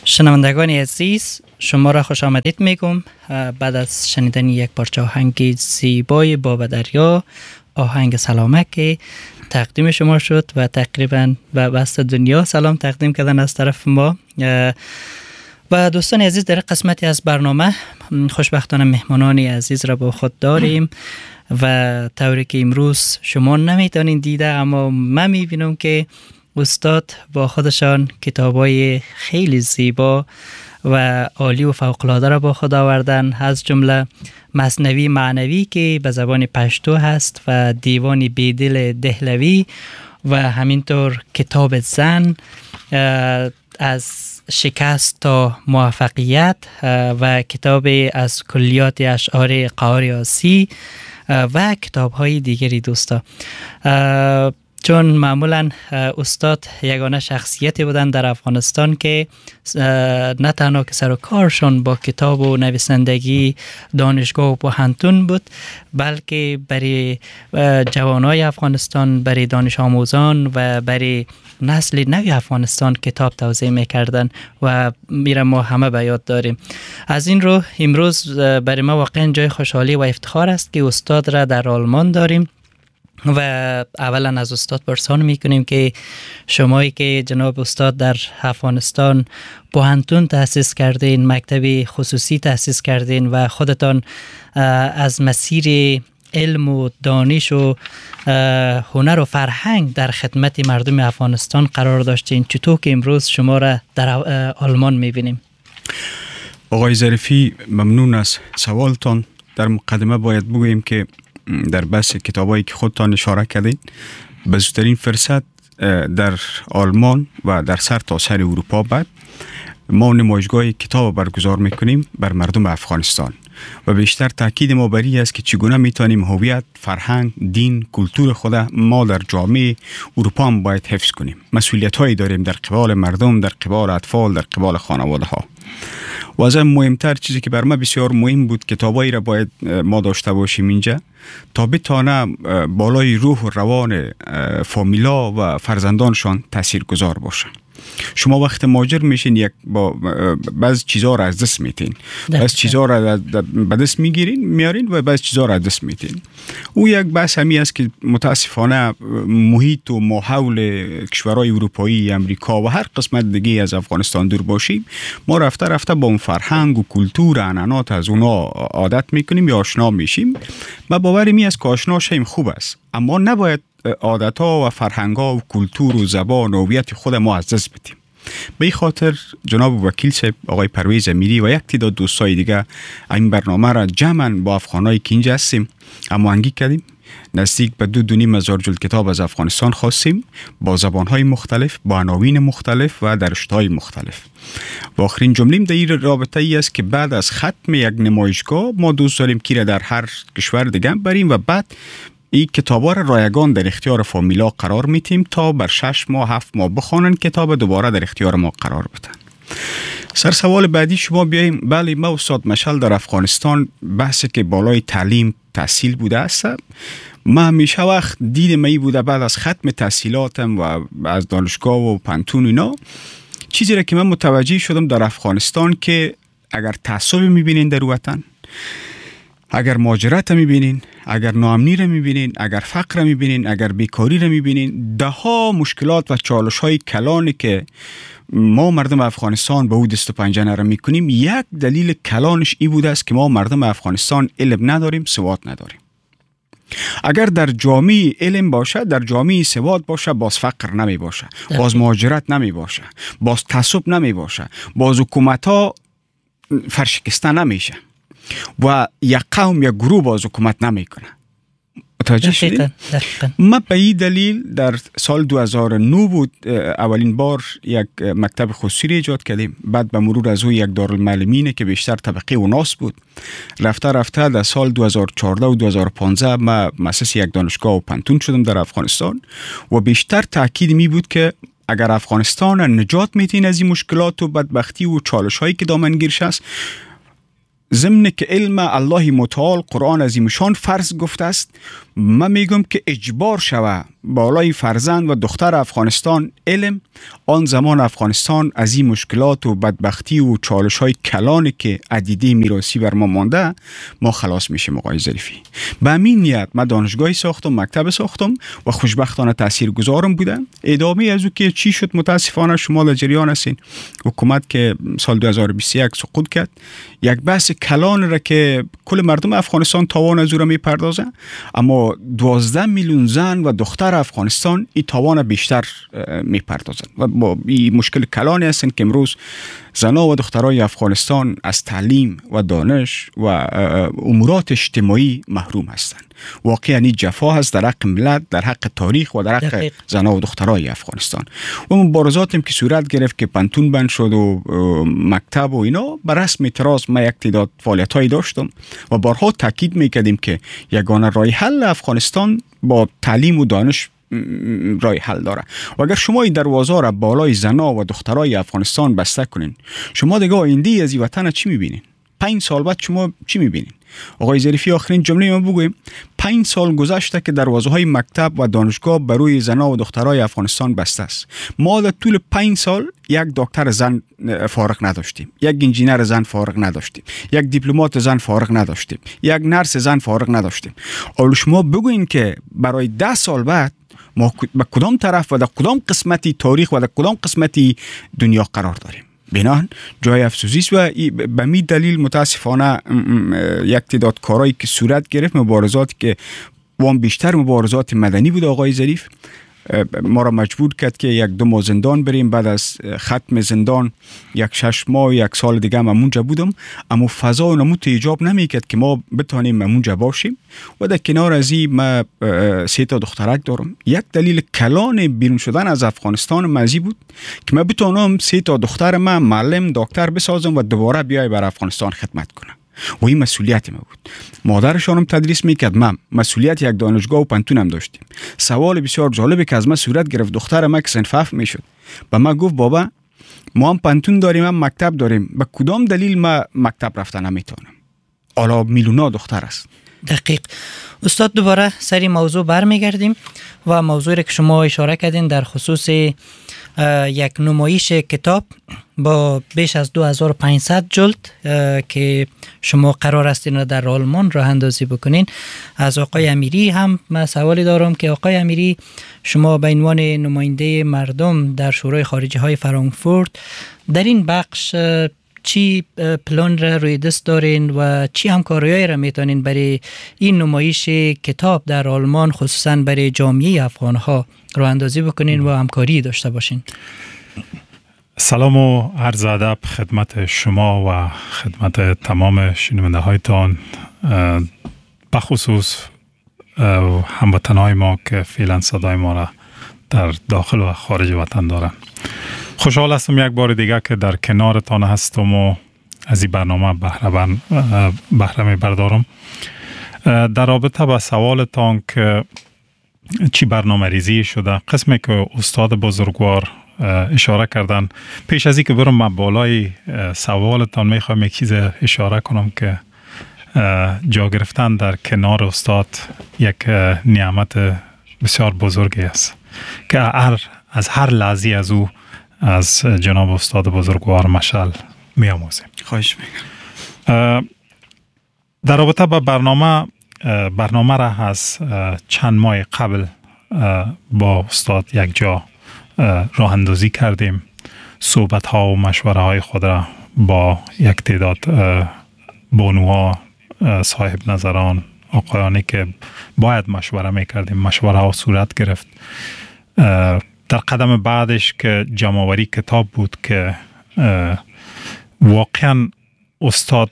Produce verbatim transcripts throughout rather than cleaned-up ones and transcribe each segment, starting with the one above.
شنوندگان عزیز، شما را خوش آمدید میگم. بعد از شنیدن یک پارچه آهنگ زیبای بابا دریا، آهنگ سلامک که تقدیم شما شد و تقریبا به بست دنیا سلام تقدیم کردن از طرف ما. و دوستان عزیز، در قسمتی از برنامه خوشبختانه مهمانانی عزیز را با خود داریم و طوری که امروز شما نمیتونین دیده، اما من میبینم که استاد با خودشان کتابای خیلی زیبا و عالی و فوق‌العاده را با خود آوردن، از جمله مثنوی معنوی که به زبان پشتو هست و دیوان بیدل دهلوی و همینطور کتاب زن، از شکست تا موفقیت و کتاب از کلیات اشعار قاریاسی و کتاب های دیگری. دوستا، چون معمولا استاد یگانه شخصیتی بودن در افغانستان که نه تنها که سر و کارشون با کتاب و نویسندگی دانشگاه و پوهنتون بود، بلکه برای جوانای افغانستان، برای دانش آموزان و برای نسل نوی افغانستان کتاب توزیع میکردن و میره ما همه به یاد داریم. از این رو امروز برای ما واقعا جای خوشحالی و افتخار است که استاد را در آلمان داریم و اولا از استاد پرسان میکنیم که شمایی که جناب استاد در افغانستان پوهنتون تأسیس کردین، مکتب خصوصی تأسیس کردین و خودتان از مسیر علم و دانش و هنر و فرهنگ در خدمت مردم افغانستان قرار داشتین، چطور که امروز شما را در آلمان میبینیم؟ آقای ظریفی، ممنون از سوالتان. در مقدمه باید بگوییم که در بحث کتابایی که خودتان اشاره کردین، به زودترین فرصت در آلمان و در سر تا سر اروپا بعد ما نمایشگاه کتاب برگزار میکنیم بر مردم افغانستان و بیشتر تاکید ما بر این است که چگونه میتونیم هویت، فرهنگ، دین، کلتور خود ما در جامعه اروپا هم باید حفظ کنیم. مسئولیت هایی داریم در قبال مردم، در قبال اطفال، در قبال خانواده ها. و از این مهمتر چیزی که بر ما بسیار مهم بود، کتابایی را باید ما داشته باشیم اینجا تا بتانه بالای روح و روان فامیلا و فرزندانشان تأثیر گذار باشه. شما وقت مهاجر میشین یک با بعض چیزها را از دست میتین، بعض چیزها را به دست میگیرین میارین و بعض چیزها را از دست میتین. او یک بحث همی است که متاسفانه محیط و ماحول کشورهای اروپایی، امریکا و هر قسمت دیگه از افغانستان دور باشیم، ما رفته رفته با اون فرهنگ و کلتور و عنعنات از اونا عادت میکنیم یا آشنا میشیم. و باور می است که آشنا شیم خوب است، اما نباید عادت‌ها و فرهنگ‌ها و کلتور و زبان و هویت خود ما از دست بدیم. به این خاطر جناب وکیل صاحب آقای پرویز امیری و یک تعداد دوستای دیگه این برنامه را جمعاً با افغانای که اینجا هستیم هماهنگی کردیم. نزدیک به دو دو نیم هزار جلد کتاب از افغانستان خواستیم با زبان‌های مختلف، با عناوین مختلف و در رشته‌های مختلف. و آخرین جملیم در این رابطه ای است که بعد از ختم یک نمایشگاه ما دوست داریم که را در هر کشور دیگه بریم و بعد این کتابا را رایگان در اختیار فامیلا قرار میتیم تا بر شش ماه هفت ماه بخوانن کتاب دوباره در اختیار ما قرار بدن. سر سوال بعدی شما بیاییم. بله، ما استاد مشعل در افغانستان بحث که بالای تعلیم تحصیل بوده است. ما همیشه وقت دید می بوده بعد از ختم تحصیلاتم و از دانشگاه و پنتون اینا، چیزی را که من متوجه شدم در افغانستان که اگر تعصب میبینین در وطن، اگر مهاجرت را میبینین، اگر ناامنی را میبینین، اگر فقر را میبینین، اگر بیکاری را میبینین، ده ها مشکلات و چالش های کلانی که ما مردم افغانستان به او دست و پنجه نرم میکنیم، یک دلیل کلانش این بوده است که ما مردم افغانستان علم نداریم، سواد نداریم. اگر در جامعه علم باشه، در جامعه سواد باشه، باز فقر نمی باشه، باز مهاجرت نمی باشه، باز تعصب نمی باشه، باز حکومت ها فرشکسته نمیشه و یک قوم یا گروه باز حکومت نمی کنه. متوجه شدید؟ ما به این دلیل در سال دو هزار و نه بود اولین بار یک مکتب خصوصی ایجاد کردیم. بعد به مرور از او یک دارالمعلمینه که بیشتر طبقه و ناس بود. رفته رفته در سال دو هزار و چهارده و دو هزار و پانزده ما مؤسس یک دانشگاه و پنتون شدم در افغانستان و بیشتر تاکید می بود که اگر افغانستان نجات میتین از این مشکلات و بدبختی و چالش هایی که دامنگیرش است، ضمن که علم الله متعال قرآن عظیم شان فرض گفته است، من میگم که اجبار شوه بالای فرزند و دختر افغانستان علم، آن زمان افغانستان از این مشکلات و بدبختی و چالش های کلانی که عدیده میراثی بر ما مانده ما خلاص میشیم. آقای ظریفی، به همین نیت من دانشگاهی ساختم، مکتب ساختم و خوشبختانه تاثیرگذارم بوده. ادامه از او که چی شد متاسفانه شما در جریان هستین. حکومت که سال دو هزار و بیست و یک سقوط کرد، یک بحث کلان را که کل مردم افغانستان تاوان از او را میپردازه، اما دوازده میلیون زن و دختر افغانستان این تاوان بیشتر میپردازن و با این مشکل کلانی هستن که امروز زنها و دخترای افغانستان از تعلیم و دانش و امورات اجتماعی محروم هستند. واقعا این جفا هست در حق ملت، در حق تاریخ و در حق زنها و دخترای افغانستان. و مبارزاتی که صورت گرفت که پانتون بند شد و مکتب و اینا، بر رسم اعتراض ما یک تعداد فعالیت‌هایی داشتم و بارها تاکید میکردیم که یگانه راه حل افغانستان با تعلیم و دانش راه حل داره. و اگر شما این دروازه را بالای زنها و دخترای افغانستان بسته کنین، شما دیگه آینده از این وطن چی میبینین؟ پنج سال بعد شما چی میبینین؟ آقای ظریفی، آخرین جمله ما بگویم، پنج سال گذشته که دروازه های مکتب و دانشگاه بروی زنها و دخترای افغانستان بسته است. ما در طول پنج سال یک دکتر زن فارغ نداشتیم، یک انجینر زن فارغ نداشتیم، یک دیپلمات زن فارغ نداشتیم، یک نرس زن فارغ نداشتیم. اول شما بگوین که برای ده سال بعد ما به کدام طرف و در کدام قسمتی تاریخ و در کدام قسمتی دنیا قرار داریم. بنان جای افسوسی است و به می دلیل متاسفانه یک تعداد کارهایی که صورت گرفت، مبارزاتی که وام بیشتر مبارزات مدنی بود آقای ظریف، ما را مجبور کرد که یک دو ماه زندان بریم. بعد از ختم زندان یک شش ماه یک سال دیگه هم امونجا بودم، اما فضا و نموت ایجاب نمی کرد که ما بتانیم امونجا باشیم. و در کنار از این ما سه تا دخترک دارم. یک دلیل کلان بیرون شدن از افغانستان مزی بود که ما بتانم سه تا دختر ما معلم دکتر بسازم و دوباره بیای بر افغانستان خدمت کنم. و این مسئولیت ما بود. مادرشانم تدریس میکرد، من مسئولیت یک دانشگاه و پانتون هم داشتیم. سوال بسیار جالبی که از من صورت گرفت، دختر ما که صنف هفت میشد و من گفت بابا ما هم پانتون داریم هم مکتب داریم، به کدام دلیل ما مکتب رفتن نمیتونم؟ حالا میلیونا دختر است. دقیق. استاد، دوباره سری موضوع برمیگردیم و موضوعی که شما اشاره کردین در خصوص یک نمایش کتاب با بیش از دو هزار و پانصد جلد که شما قرار استین در آلمان راه اندازی بکنین. از آقای امیری هم من سوالی دارم که آقای امیری، شما به عنوان نماینده مردم در شورای خارجه های فرانکفورت در این بخش چی پلان را روی دست دارین و چی همکاریایی را میتونین برای این نمایش کتاب در آلمان خصوصا برای جامعه افغانها راه اندازی بکنین و همکاری داشته باشین؟ سلام و عرض ادب خدمت شما و خدمت تمام شنونده هایتان، بخصوص هموطنهای ما که فعلا صدای ما را در داخل و خارج وطن دارن. خوشحال هستم یک بار دیگه که در کنارتان هستم و از این برنامه بهره می بردارم. در رابطه با سوالتان که چی برنامه ریزی شده، قسمی که استاد بزرگوار اشاره کردن، پیش از این که برم من بالای سوالتان میخوام یک چیز اشاره کنم که جا گرفتن در کنار استاد یک نعمت بسیار بزرگی است که هر از هر لحظه از او از جناب استاد بزرگوار مشعل می آموزیم. خواهش میکنم. در رابطه با برنامه برنامه را از چند ماه قبل با استاد یک جا راه اندازی کردیم. صحبت ها و مشوره های خود را با یک تعداد بانوها، صاحب نظران، آقایانی که باید مشوره میکردیم، مشوره ها صورت گرفت. در قدم بعدش که جمع‌آوری کتاب بود که واقعا استاد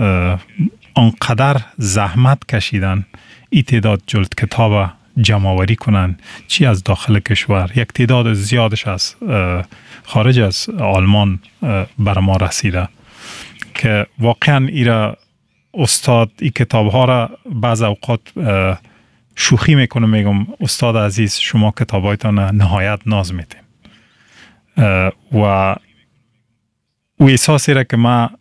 آنقدر زحمت کشیدن ای تعداد جلد کتاب جمع‌آوری کنن، چی از داخل کشور، یک تعداد زیادش از خارج از آلمان بر ما رسیده که واقعا ایرا استاد ای کتاب ها را بعض اوقات شوخی میکنه، میگم استاد عزیز شما کتابایتان نهایت ناز میدیم و او احساسی را که من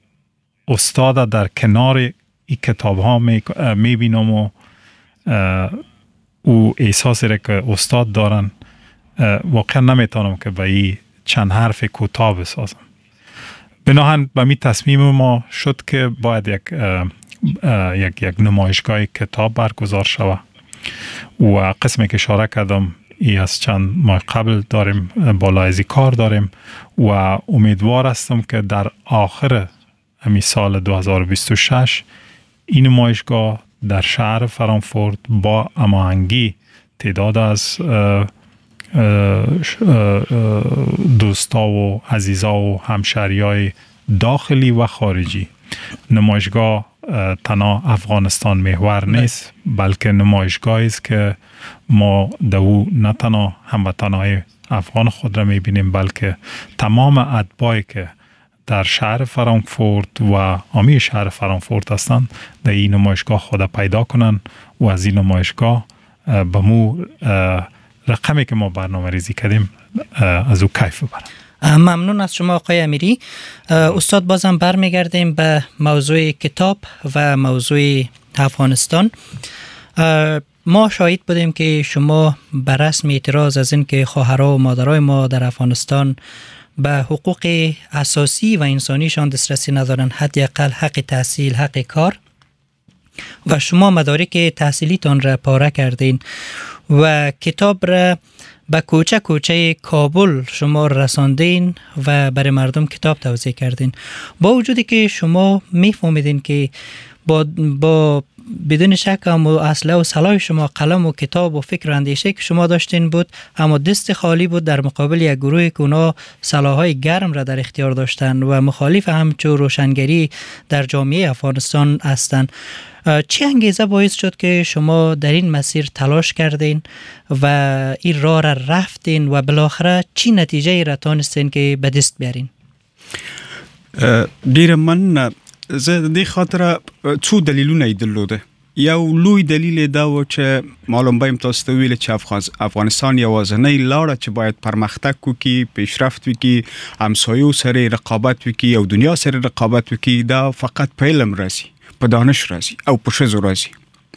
استاد در کنار ای کتاب ها میبینم و او احساسی را که استاد دارن واقعا نمیتونم که به این چند حرف کوتاه بسازم. بناهن به می تصمیم ما شد که باید یک یک یک نمایشگاه کتاب برگزار شود و قسمی که اشاره کردم ای از چند ماه قبل داریم، بالا ازی کار داریم و امیدوار هستم که در آخر امی سال دو هزار و بیست و شش این نمایشگاه در شهر فرانکفورت با هماهنگی تعداد از دوستا و عزیزا و همشهریای داخلی و خارجی، نمایشگاه تنها افغانستان محور نیست بلکه نمایشگاهی است که ما دو نه تنها هموطنهای افغان خود را میبینیم بلکه تمام اتباعی که در شهر فرانکفورت و عامی شهر فرانکفورت هستند در این نمایشگاه خود پیدا کنن و از این نمایشگاه به مو رقمی که ما برنامه ریزی کردیم از او کیف ببرن. ممنون از شما آقای امیری. استاد بازم برمیگردیم به موضوع کتاب و موضوع افغانستان. ما شاهد بودیم که شما به رسم اعتراض از این که خواهرها و مادرای ما در افغانستان به حقوق اساسی و انسانیشان دسترسی ندارن، حداقل حق تحصیل، حق کار، و شما مدارک تحصیلیتان را پاره کردین و کتاب را به کوچه کوچه کابل شما رساندین و برای مردم کتاب توزیع کردین. با وجودی که شما میفهمیدین که با, با بدون شک هم و اسلحه و سلاح شما قلم و کتاب و فکر و اندیشه که شما داشتین بود، اما دست خالی بود در مقابل یک گروهی که اونا سلاح‌های گرم را در اختیار داشتن و مخالف همچون روشنگری در جامعه افغانستان هستند. چه انگیزه باعث شد که شما در این مسیر تلاش کردین و این راه را رفتین و بالاخره چی نتیجه را تانستین که به دست بیارین؟ ډیر من زه د خاطر څو دلیلونه درلوده. یو لوی دلیل دا و چې معلوم بایم تاسو ته ویل چې افغانستان یوازینی لاره چې باید پرمختګ وکړي، پیشرفت وکړي، همسایو سره رقابت وکړي او دنیا سره رقابت وکړي، دا فقط په علم راځي، په دانش راځي او په ښځو راځي.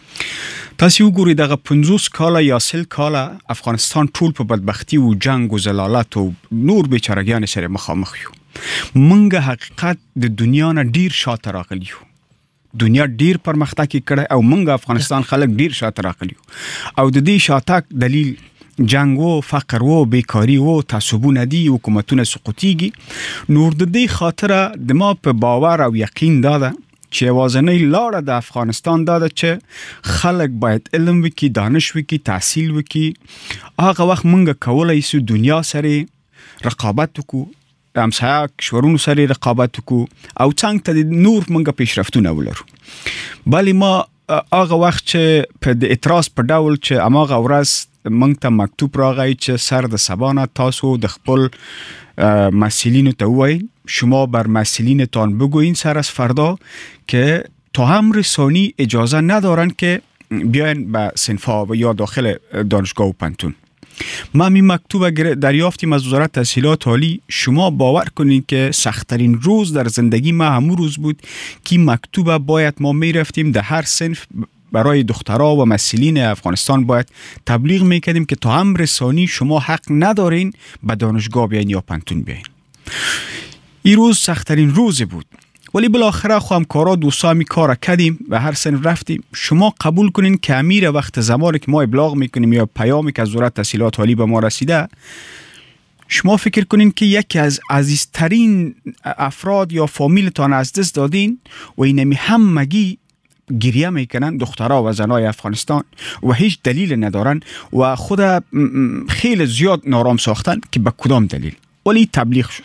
تاسو وګورئ دغه پنځوس کاله یا سل کاله افغانستان ټول په بدبختی او جنگ او زلالت او نور بیچارهګیان سره مخامخ یو. منګه حقیقت د دنیا نه ډیر شاته راغلی یو. دنیا ډیر پرمختګ کړی او منګه افغانستان خلک ډیر شاته راغلی او د دې شاتک دلیل جنگ و فقر و بیکاری و تعصبونه دي، حکومتونه سقوطیږي. نور د دې خاطره د ما په باور او یقین داده چې یوازینی لاره د افغانستان داده چې خلک باید علم وکړي، دانش وکړي، تحصیل وکړي. هغه وخت منګه کولای شو دنیا سره رقابت وکړو، همسایه کشورونو سره رقابت وکړو او څنګه ته نور منګه پیشرفتونه ولرو. بلې ما هغه وخت چې په د اعتراض په ډول چې هماغه ورځ منګ ته مکتوب راغی چې سر د سبا نه تاسو د خپل مسئولینو ته ووایئ شما بر مسئولینتان بگویین سر از فردا که تا هم رسانی اجازه ندارن که بیاین به صنفا و یا داخل دانشگاه و پنتون. ما می مکتوب دریافتیم از وزارت تحصیلات عالی. شما باور کنید که سخت‌ترین روز در زندگی ما همون روز بود که مکتوب باید ما می رفتیم در هر صنف برای دخترها و مسئولین افغانستان باید تبلیغ میکردیم که تا هم رسانی شما حق ندارین به دانشگاه بیاین یا پنتون بیاین. این روز سخت‌ترین روز بود، ولی بالاخره خو همکارا دوستا می کار کردیم و هر صنف رفتیم. شما قبول کنین که امیر وقت زمانی که ما ابلاغ میکنیم یا پیامی که از وزارت تحصیلات عالی به ما رسیده، شما فکر کنین که یکی از عزیزترین افراد یا فامیلتان از دست دادین و اینمی همگی گریه میکنن، دخترها و زنای افغانستان، و هیچ دلیل ندارن و خود خیلی زیاد نارام ساختن که به کدام دلیل، ولی تبلیغ شد.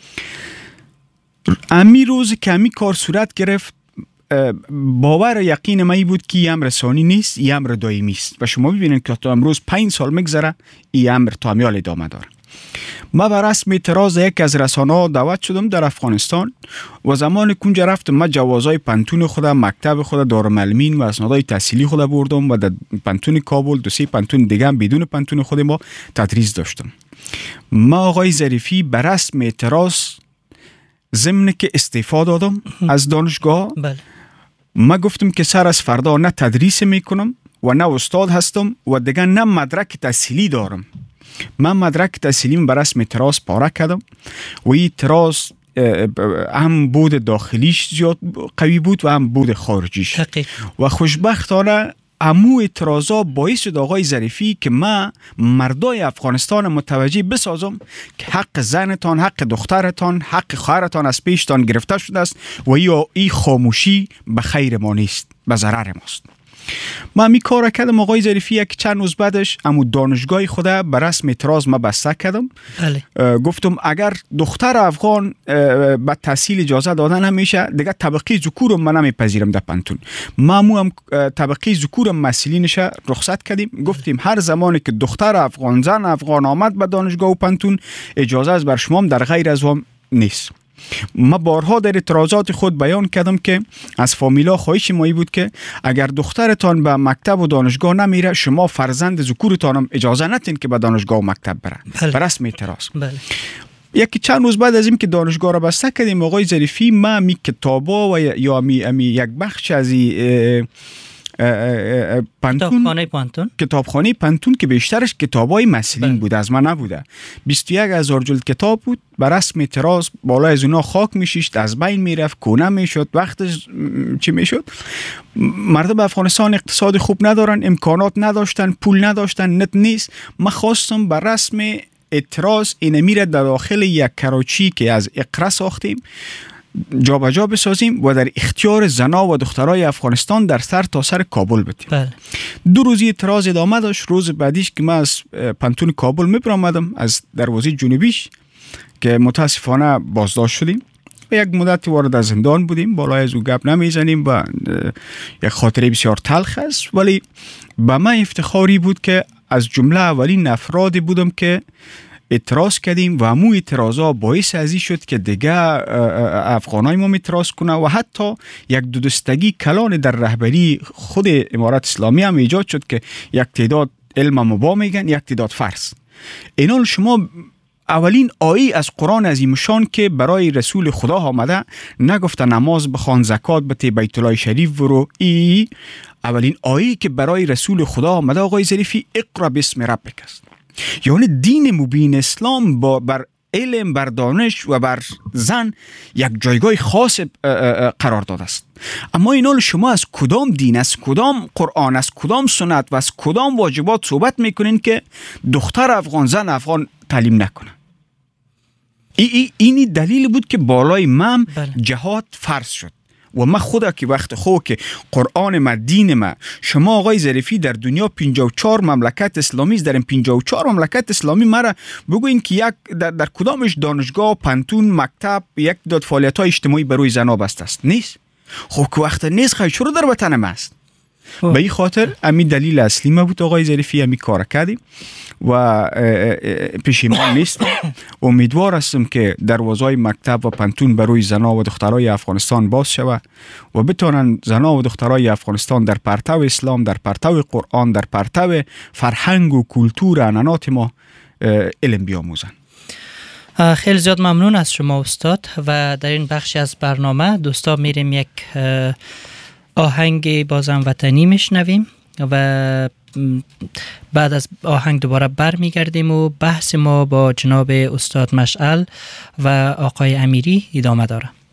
امی روز که امی کار صورت گرفت باور یقین ما ای بود که این امر ثانی نیست، این امر دائمی است و شما ببینید که تا امروز پنج سال میگذره این امر تامیال ادامه داره. ما بر رسم اعتراض یک از رسانه‌ها دعوت شدم در افغانستان و زمان کنجا رفتم ما جوازهای پنتون خودم، مکتب خودم، دارالمعلمین و اسنادهای تحصیلی خودم بردم و در پنتون کابل دو سه پنتون دیگه هم بدون پنتون خود ما تدریس داشتم. ما آقای ظریفی بر رسم اعتراض ضمن که استعفا دادم از دانشگاه. بله. ما گفتم که سر از فردا نه تدریس میکنم و نه استاد هستم و دیگه نه مدرک تحصیلی دارم. من مدرک تحصیلیم بر اسم تراس پاره کردم و این تراس هم بود داخلیش زیاد قوی بود و هم بود خارجیش حقیق. و خوشبختانه امو اعتراضا باعث شد آقای ظریفی که ما مردای افغانستان متوجه بسازم که حق زنتان، حق دخترتان، حق خواهرتان از پیشتان گرفته شده است و یا این خاموشی به خیر ما نیست، به ضرر ماست. ما می کار کردم آقای ظریفی یک چند روز بعدش امو دانشگاه خدا بر رسم اعتراض ما بسته کردم. بله. گفتم اگر دختر افغان به تحصیل اجازه دادن نمیشه دیگه طبقه ذکورم من نمیپذیرم در پانتون. ما مو هم طبقه ذکورم مسئولینش رخصت کردیم. گفتیم هر زمانی که دختر افغان، زن افغان آمد به دانشگاه و پانتون اجازه از بر شما در غیر از هم نیست. ما بارها در اعتراضات خود بیان کردم که از فامیلا خواهش مایی بود که اگر دخترتان به مکتب و دانشگاه نمیره شما فرزند ذکورتان هم اجازه ندین که به دانشگاه و مکتب بره. بله. بر رسم اعتراض. بله. یکی چند روز بعد از این که دانشگاه را بسته کردیم آقای ظریفی ما می کتابا و یا می, می یک بخش از پانتون کتابخانه پانتون کتابخانه پانتون که بیشترش کتابای مسئولین بود، از ما نبوده، بیست و یک هزار جلد کتاب بود. بر رسم اعتراض بالا از اونا خاک میشیشت، از بین میرفت، کونه میشد. وقتش چی میشد؟ مردم افغانستان اقتصاد خوب ندارن، امکانات نداشتن، پول نداشتن، نت نیست. ما خواستم بر رسم اعتراض این میره در داخل یک کراچی که از اقرا ساختیم جا به جا بسازیم و در اختیار زنا و دخترای افغانستان در سر تا سر کابل بدیم. بله. دو روزی اعتراض ادامه داشت. روز بعدیش که من از پانتون کابل میبرامدم از دروازه جنوبیش که متاسفانه بازداشت شدیم و یک مدت وارد زندان بودیم. بالای از او گپ نمیزنیم و یک خاطره بسیار تلخ است، ولی به من افتخاری بود که از جمله اولین افرادی بودم که اعتراض کردیم و همون اعتراضا باعث ازی شد که دیگه افغانای ما اعتراض کنه و حتی یک دو دستگی کلان در رهبری خود امارت اسلامی هم ایجاد شد که یک تعداد علم مبا میگن، یک تعداد فرض. اینال شما اولین آیه از قرآن عظیم شان که برای رسول خدا آمده نگفته نماز بخوان، زکات بده، بیت الله شریف برو، ای اولین آیه که برای رسول خدا آمده آقای ظریفی اقرا باسم ربک است. یعنی دین مبین اسلام با بر علم، بر دانش و بر زن یک جایگاه خاص قرار داده است. اما اینال شما از کدام دین، از کدام قرآن، از کدام سنت و از کدام واجبات صحبت میکنین که دختر افغان، زن افغان تعلیم نکنه؟ ای ای اینی دلیل بود که بالای من جهاد فرض شد. و من خدا که وقت خود که قرآن ما، دین ما، شما آقای ظریفی در دنیا پنجاه و چهار مملکت اسلامی است، در این پنجاه و چهار مملکت اسلامی مرا بگوین که یک در, در کدامش دانشگاه، پانتون، مکتب، یک داد فعالیت های اجتماعی برای زنا بسته است؟ نیست. خب که وقت نیست خیلی چرا در وطن ما است؟ به این خاطر امی دلیل اصلی ما بود آقای ظریفی، امی کار کردیم و پشیمان نیستم. امیدوار هستم که دروازهای مکتب و پانتون برای زنا و دخترای افغانستان باز شود و بتونن زنا و دخترای افغانستان در پرتو اسلام، در پرتو قرآن، در پرتو فرهنگ و کلتور عنعنات ما علم بیاموزن. خیلی زیاد ممنون از شما استاد. و در این بخشی از برنامه دوستا میریم یک آهنگ بازم وطنی میشنویم و بعد از آهنگ دوباره بر میگردیم و بحث ما با جناب استاد مشعل و آقای امیری ادامه داره.